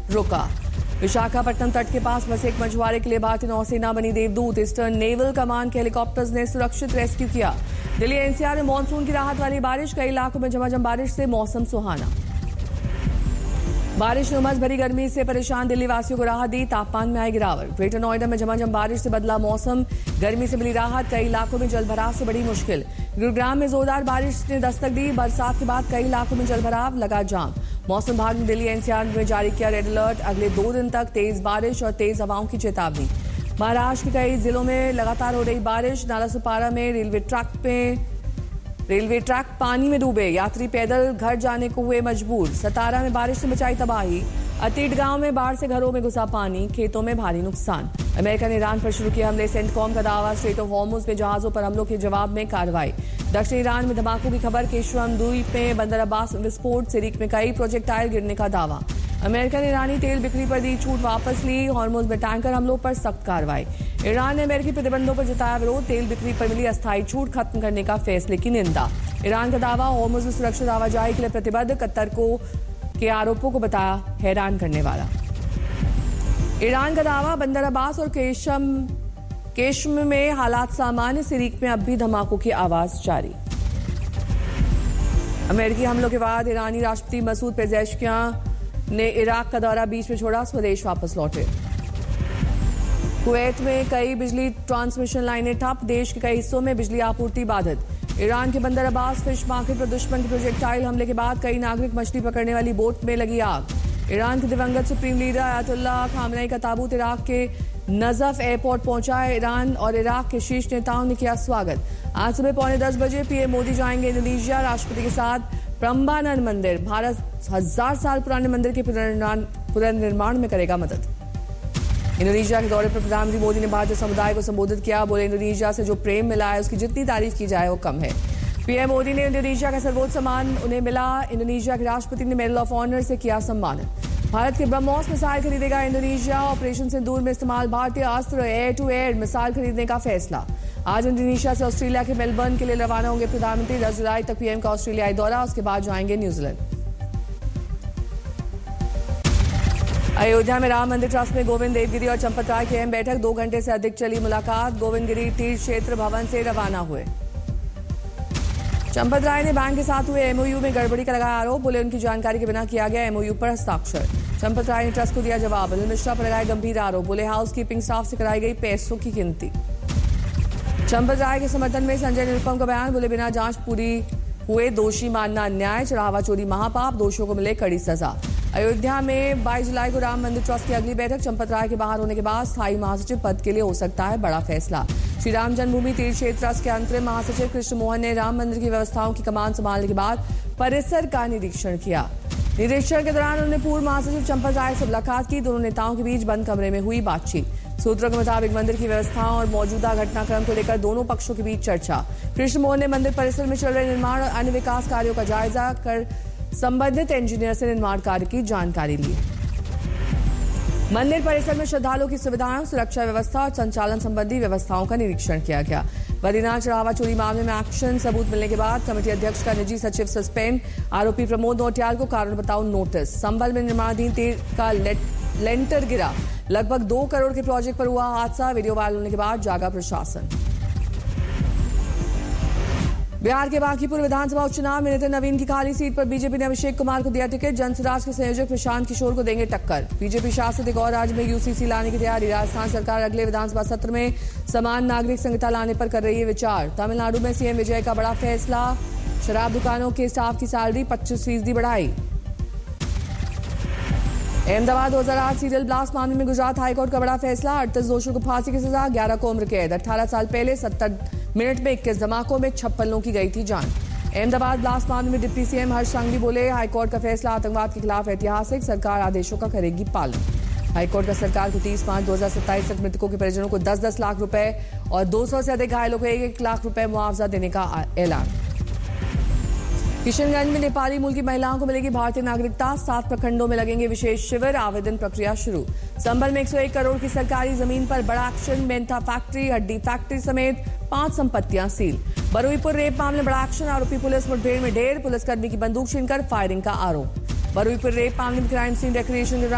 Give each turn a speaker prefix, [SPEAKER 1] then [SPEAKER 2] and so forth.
[SPEAKER 1] रुका। विशाखापट्टनम तट के पास बसे एक मछुआरे के लिए भारतीय नौसेना बनी देवदूत। ईस्टर्न नेवल कमांड के हेलीकॉप्टर्स ने सुरक्षित रेस्क्यू किया। दिल्ली एनसीआर में मानसून की राहत वाली बारिश, कई इलाकों में झमाझम बारिश से मौसम सुहाना। बारिश ने उमस भरी गर्मी से परेशान दिल्ली वासियों को राहत दी, तापमान में आई गिरावट। ग्रेटर नोएडा में झमाझम बारिश से बदला मौसम, गर्मी से मिली राहत, कई इलाकों में जलभराव से बड़ी मुश्किल। गुरुग्राम में जोरदार बारिश ने दस्तक दी, बरसात के बाद कई इलाकों में जलभराव, लगा जाम। मौसम विभाग ने दिल्ली एनसीआर में जारी किया रेड अलर्ट, अगले 2 दिन तक तेज बारिश और तेज हवाओं की चेतावनी। महाराष्ट्र के कई जिलों में लगातार हो रही बारिश, नालासोपारा में रेलवे ट्रैक पानी में डूबे, यात्री पैदल घर जाने को हुए मजबूर। सतारा में बारिश ने मचाई तबाही, अतीट गांव में बाढ़ से घरों में घुसा पानी, खेतों में भारी नुकसान। अमेरिका ने ईरान पर शुरू किए हमले, सेंटकॉम का दावा, स्ट्रेट ऑफ हॉर्मुज में जहाजों पर हमलों के जवाब में कार्रवाई। दक्षिण ईरान में धमाकों की खबर, केशरम द्वीप में बंदर अब्बास विस्फोट, सिरिक में कई प्रोजेक्टाइल गिरने का दावा। अमेरिका ने ईरानी तेल बिक्री पर दी छूट वापस ली, हॉर्मुज में टैंकर हमलों पर सख्त कार्रवाई। ईरान ने अमेरिकी प्रतिबंधों पर जताया विरोध, तेल बिक्री पर मिली अस्थायी छूट खत्म करने का फैसले की निंदा। ईरान का दावा, हॉर्मुज में सुरक्षित आवाजाही के लिए प्रतिबद्ध, कतर के आरोपों को बताया हैरान करने वाला। ईरान का दावा, बंदर अब्बास और केशम में हालात सामान्य, सिरिक में अब भी धमाकों की आवाज जारी। अमेरिकी हमलों के बाद ईरानी राष्ट्रपति मसूद पेजेश्कियां ने इराक का दौरा बीच में छोड़ा, स्वदेश वापस लौटे। कुवैत में कई बिजली ट्रांसमिशन लाइनें ठप, देश के कई हिस्सों में बिजली आपूर्ति बाधित। ईरान के बंदर अब्बास फिश मार्केट पर दुश्मन के प्रोजेक्टाइल हमले के बाद कई नागरिक मछली पकड़ने वाली बोट में लगी आग। ईरान के दिवंगत सुप्रीम लीडर अयातुल्लाह खामनेई का ताबूत इराक के नजफ एयरपोर्ट पहुंचा। ईरान और इराक के शीर्ष नेताओं ने किया स्वागत। आज सुबह 9:45 बजे पीएम मोदी जाएंगे इंडोनेशिया, राष्ट्रपति के साथ प्रम्बानन मंदिर, भारत 1000 साल पुराने मंदिर के पुनर्निर्माण में करेगा मदद। इंडोनेशिया के दौरे पर प्रधानमंत्री मोदी ने भारतीय समुदाय को संबोधित किया, बोले इंडोनेशिया से जो प्रेम मिला है उसकी जितनी तारीफ की जाए वो कम है। पीएम मोदी ने इंडोनेशिया का सर्वोच्च सम्मान उन्हें मिला, इंडोनेशिया के राष्ट्रपति ने मेडल ऑफ ऑनर से किया सम्मानित। भारत के ब्रह्मोस मिसाइल खरीदेगा इंडोनेशिया, ऑपरेशन सिंदूर में इस्तेमाल भारतीय अस्त्र, एयर टू एयर मिसाइल खरीदने का फैसला। आज इंडोनेशिया से ऑस्ट्रेलिया के मेलबर्न के लिए रवाना होंगे प्रधानमंत्री, 10 जुलाई तक पीएम का ऑस्ट्रेलियाई दौरा, उसके बाद जाएंगे न्यूजीलैंड। अयोध्या में राम मंदिर ट्रस्ट में गोविंद देवगिरी और चंपत राय की अहम बैठक, 2 घंटे से अधिक चली मुलाकात। गोविंद गिरी तीर्थ क्षेत्र भवन से रवाना हुए। चंपत राय ने बैंक के साथ हुए एमओयू में गड़बड़ी का लगाया आरोप, बोले उनकी जानकारी के बिना किया गया एमओयू पर हस्ताक्षर। चंपत राय ने ट्रस्ट को दिया जवाब, अनिल मिश्रा पर लगाए गंभीर आरोप, बोले हाउस कीपिंग स्टाफ से कराई गई पैसों की गिनती। चंपत राय के समर्थन में संजय निरुपम का बयान, बोले बिना जांच पूरी हुए दोषी मानना अन्याय, चढ़ावा चोरी महापाप, दोषियों को मिले कड़ी सजा। अयोध्या में 22 जुलाई को राम मंदिर ट्रस्ट की अगली बैठक, चंपत राय के बाहर होने के बाद स्थायी महासचिव पद के लिए हो सकता है बड़ा फैसला। श्री राम जन्मभूमि तीर्थ क्षेत्र ट्रस्ट के अंतरिम महासचिव कृष्ण मोहन ने राम मंदिर की व्यवस्थाओं की कमान संभालने के बाद परिसर का निरीक्षण किया। निरीक्षण के दौरान उन्होंने पूर्व महासचिव चंपत राय से मुलाकात की, दोनों नेताओं के बीच बंद कमरे में हुई बातचीत। सूत्रों के मुताबिक मंदिर की व्यवस्थाओं और मौजूदा घटनाक्रम को लेकर दोनों पक्षों के बीच चर्चा। कृष्ण मोहन ने मंदिर परिसर में चल रहे निर्माण और अन्य विकास कार्यों का जायजा कर संबंधित इंजीनियर से निर्माण कार्य की जानकारी ली। मंदिर परिसर में श्रद्धालुओं की सुविधाओं, सुरक्षा व्यवस्था और संचालन संबंधी व्यवस्थाओं का निरीक्षण किया गया। बद्रीनाथ चढ़ावा चोरी मामले में एक्शन, सबूत मिलने के बाद कमेटी अध्यक्ष का निजी सचिव सस्पेंड, आरोपी प्रमोद नौटियाल को कारण बताओ नोटिस। संभल में निर्माणाधीन तीर का लेंटर गिरा, लगभग 2 करोड़ के प्रोजेक्ट पर हुआ हादसा, वीडियो वायरल होने के बाद जागा प्रशासन। बिहार के बांकीपुर विधानसभा उपचुनाव में नितिन नवीन की खाली सीट पर बीजेपी ने अभिषेक कुमार को दिया टिकट, जनसुराज के संयोजक प्रशांत किशोर को देंगे टक्कर। बीजेपी शासित एक और राज्य में यूसीसी लाने की तैयारी, राजस्थान सरकार अगले विधानसभा सत्र में समान नागरिक संहिता लाने पर कर रही है विचार। तमिलनाडु में सीएम विजय का बड़ा फैसला, शराब दुकानों के स्टाफ की सैलरी 25% बढ़ाई। अहमदाबाद 2008 सीरियल ब्लास्ट मामले में गुजरात हाईकोर्ट का बड़ा फैसला, 38 दोषियों को फांसी की सजा, 11 को उम्र कैद। 18 साल पहले 70 मिनट में 21 धमाकों में 56 लोगों की गई थी जान। अहमदाबाद ब्लास्ट मामले में डिप्टी सीएम हर्ष संघवी बोले, हाईकोर्ट का फैसला आतंकवाद के खिलाफ ऐतिहासिक, सरकार आदेशों का करेगी पालन। हाईकोर्ट का सरकार को 30 मार्च 2027 तक मृतकों के परिजनों को 10-10 लाख रुपए और 200 से अधिक घायलों को 1-1 लाख रुपए मुआवजा देने का ऐलान। किशनगंज में नेपाली मूल की महिलाओं को मिलेगी भारतीय नागरिकता, 7 प्रखंडों में लगेंगे विशेष शिविर, आवेदन प्रक्रिया शुरू। संभल में 101 करोड़ की सरकारी जमीन पर बड़ा एक्शन, मेंथा फैक्ट्री, हड्डी फैक्ट्री समेत 5 संपत्तियां सील। बरुईपुर रेप मामले बड़ा एक्शन, आरोपी पुलिस मुठभेड़ में ढेर, पुलिसकर्मी की बंदूक छीनकर फायरिंग का आरोप। बरुईपुर रेप मामले में क्राइम सीन रिक्रिएशन